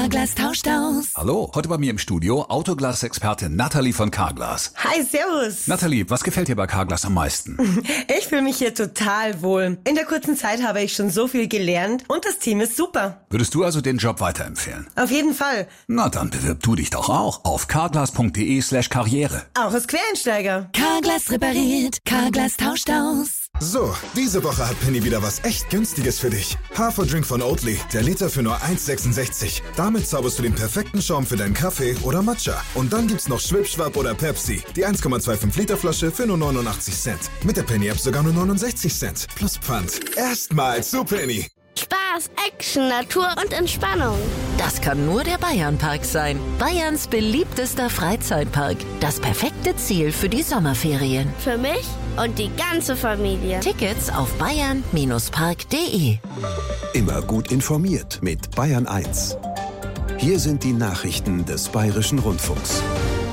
Carglass tauscht aus. Hallo, heute bei mir im Studio Autoglas-Expertin Nathalie von Carglass. Hi, servus. Nathalie, was gefällt dir bei Carglass am meisten? Ich fühle mich hier total wohl. In der kurzen Zeit habe ich schon so viel gelernt und das Team ist super. Würdest du also den Job weiterempfehlen? Auf jeden Fall. Na, dann bewirb du dich doch auch auf carglass.de/karriere. Auch als Quereinsteiger. Carglass repariert, Carglass tauscht aus. So, diese Woche hat Penny wieder was echt Günstiges für dich. Haferdrink von Oatly, der Liter für nur 1,66. Damit zauberst du den perfekten Schaum für deinen Kaffee oder Matcha. Und dann gibt's noch Schwipschwapp oder Pepsi, die 1,25 Liter Flasche für nur 89 Cent. Mit der Penny-App sogar nur 69 Cent. Plus Pfand. Erstmal zu Penny. Spaß, Action, Natur und Entspannung. Das kann nur der Bayernpark sein. Bayerns beliebtester Freizeitpark. Das perfekte Ziel für die Sommerferien. Für mich und die ganze Familie. Tickets auf bayern-park.de. Immer gut informiert mit Bayern 1. Hier sind die Nachrichten des Bayerischen Rundfunks.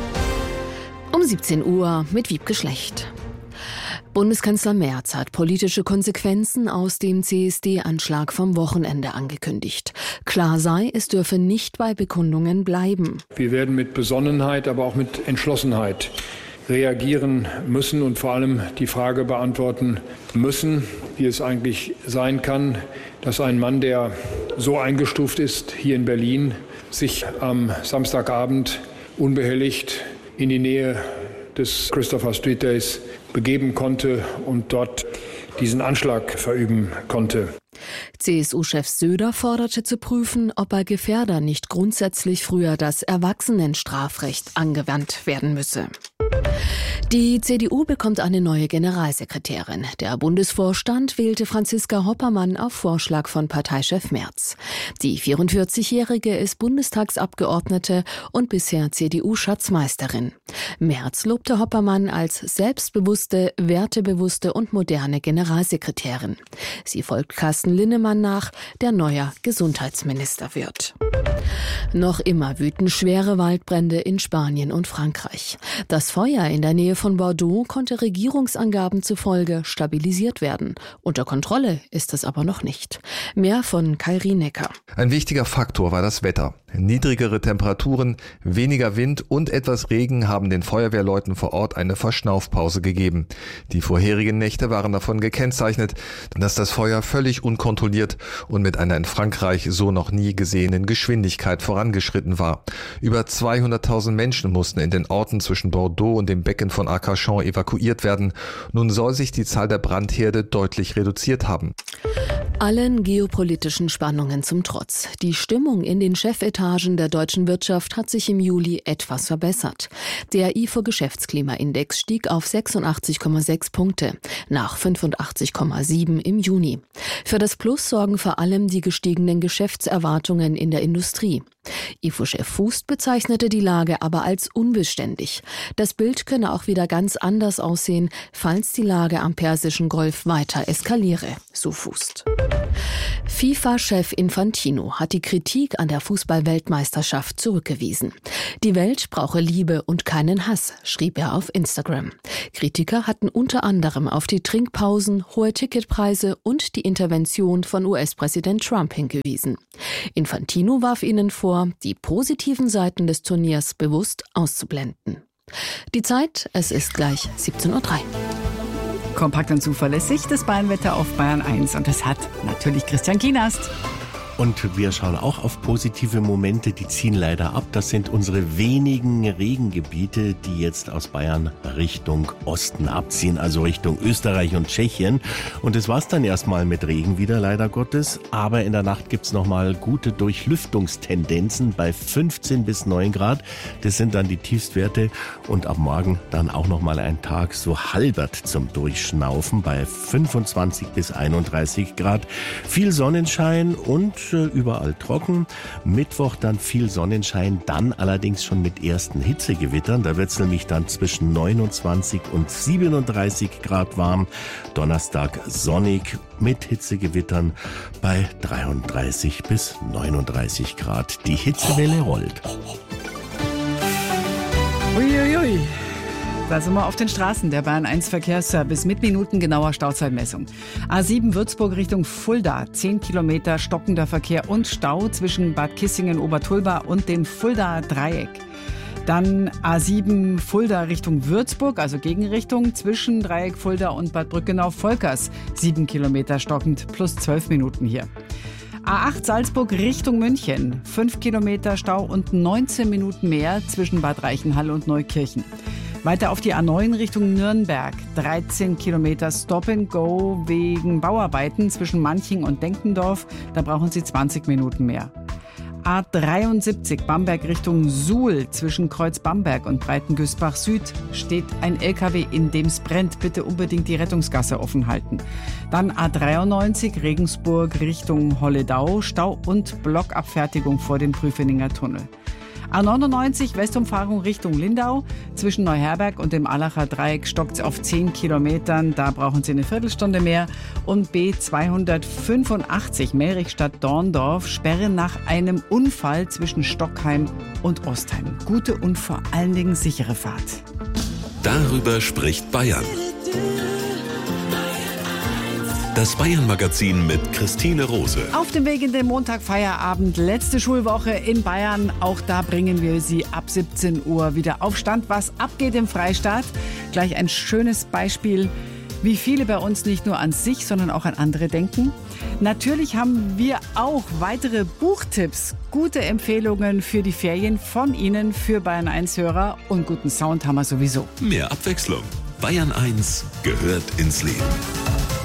Um 17 Uhr mit Wiebke Schlecht. Bundeskanzler Merz hat politische Konsequenzen aus dem CSD-Anschlag vom Wochenende angekündigt. Klar sei, es dürfe nicht bei Bekundungen bleiben. Wir werden mit Besonnenheit, aber auch mit Entschlossenheit reagieren müssen und vor allem die Frage beantworten müssen, wie es eigentlich sein kann, dass ein Mann, der so eingestuft ist hier in Berlin, sich am Samstagabend unbehelligt in die Nähe des Christopher Street Days begeben konnte und dort diesen Anschlag verüben konnte. CSU-Chef Söder forderte zu prüfen, ob bei Gefährdern nicht grundsätzlich früher das Erwachsenenstrafrecht angewandt werden müsse. Die CDU bekommt eine neue Generalsekretärin. Der Bundesvorstand wählte Franziska Hoppermann auf Vorschlag von Parteichef Merz. Die 44-Jährige ist Bundestagsabgeordnete und bisher CDU-Schatzmeisterin. Merz lobte Hoppermann als selbstbewusste, wertebewusste und moderne Generalsekretärin. Sie folgt Carsten Linnemann nach, der neuer Gesundheitsminister wird. Noch immer wüten schwere Waldbrände in Spanien und Frankreich. Das Feuer in der Nähe von Bordeaux konnte Regierungsangaben zufolge stabilisiert werden. Unter Kontrolle ist es aber noch nicht. Mehr von Kai Rienecker. Ein wichtiger Faktor war das Wetter. Niedrigere Temperaturen, weniger Wind und etwas Regen haben den Feuerwehrleuten vor Ort eine Verschnaufpause gegeben. Die vorherigen Nächte waren davon gekennzeichnet, dass das Feuer völlig unkontrolliert und mit einer in Frankreich so noch nie gesehenen Geschwindigkeit vorangeschritten war. Über 200.000 Menschen mussten in den Orten zwischen Bordeaux und dem Becken von Arcachon evakuiert werden. Nun soll sich die Zahl der Brandherde deutlich reduziert haben. Allen geopolitischen Spannungen zum Trotz. Die Stimmung in den Chefetagen der deutschen Wirtschaft hat sich im Juli etwas verbessert. Der IFO Geschäftsklimaindex stieg auf 86,6 Punkte, nach 85,7 im Juni. Für das Plus sorgen vor allem die gestiegenen Geschäftserwartungen in der Industrie. IFO-Chef Fußt bezeichnete die Lage aber als unbeständig. Das Bild könne auch wieder ganz anders aussehen, falls die Lage am Persischen Golf weiter eskaliere, so Fußt. FIFA-Chef Infantino hat die Kritik an der Fußball-Weltmeisterschaft zurückgewiesen. Die Welt brauche Liebe und keinen Hass, schrieb er auf Instagram. Kritiker hatten unter anderem auf die Trinkpausen, hohe Ticketpreise und die Intervention von US-Präsident Trump hingewiesen. Infantino warf ihnen vor, die positiven Seiten des Turniers bewusst auszublenden. Die Zeit, es ist gleich 17:03 Uhr. Kompakt und zuverlässig das Bayernwetter auf Bayern 1. Und das hat natürlich Christian Kienast. Und wir schauen auch auf positive Momente, die ziehen leider ab. Das sind unsere wenigen Regengebiete, die jetzt aus Bayern Richtung Osten abziehen, also Richtung Österreich und Tschechien. Und das war's dann erstmal mit Regen wieder, leider Gottes. Aber in der Nacht gibt's nochmal gute Durchlüftungstendenzen bei 15 bis 9 Grad. Das sind dann die Tiefstwerte. Und ab morgen dann auch nochmal ein Tag so halbert zum Durchschnaufen bei 25 bis 31 Grad. Viel Sonnenschein und überall trocken. Mittwoch dann viel Sonnenschein, dann allerdings schon mit ersten Hitzegewittern. Da wird's nämlich dann zwischen 29 und 37 Grad warm. Donnerstag sonnig mit Hitzegewittern bei 33 bis 39 Grad. Die Hitzewelle rollt. Uiuiui. Da sind wir auf den Straßen, der Bayern 1 Verkehrsservice mit minutengenauer Stauzeitmessung. A7 Würzburg Richtung Fulda, 10 Kilometer stockender Verkehr und Stau zwischen Bad Kissingen-Obertulba und dem Fuldaer Dreieck. Dann A7 Fulda Richtung Würzburg, also Gegenrichtung, zwischen Dreieck Fulda und Bad Brückenau-Volkers, 7 Kilometer stockend, plus 12 Minuten hier. A8 Salzburg Richtung München, 5 Kilometer Stau und 19 Minuten mehr zwischen Bad Reichenhall und Neukirchen. Weiter auf die A9 Richtung Nürnberg, 13 Kilometer Stop and Go wegen Bauarbeiten zwischen Manching und Denkendorf, da brauchen Sie 20 Minuten mehr. A73 Bamberg Richtung Suhl, zwischen Kreuz Bamberg und Breitengüßbach Süd steht ein LKW, in dem es brennt. Bitte unbedingt die Rettungsgasse offen halten. Dann A93 Regensburg Richtung Holledau, Stau und Blockabfertigung vor dem Prüfeninger Tunnel. A99 Westumfahrung Richtung Lindau, zwischen Neuherberg und dem Allacher Dreieck stockt es auf 10 Kilometern, da brauchen Sie eine Viertelstunde mehr. Und B285 Melrichstadt-Dorndorf, Sperre nach einem Unfall zwischen Stockheim und Ostheim. Gute und vor allen Dingen sichere Fahrt. Darüber spricht Bayern. Das Bayern-Magazin mit Christine Rose. Auf dem Weg in den Montagfeierabend, letzte Schulwoche in Bayern. Auch da bringen wir Sie ab 17 Uhr wieder auf Stand, was abgeht im Freistaat. Gleich ein schönes Beispiel, wie viele bei uns nicht nur an sich, sondern auch an andere denken. Natürlich haben wir auch weitere Buchtipps, gute Empfehlungen für die Ferien von Ihnen, für Bayern 1-Hörer, und guten Sound haben wir sowieso. Mehr Abwechslung. Bayern 1 gehört ins Leben.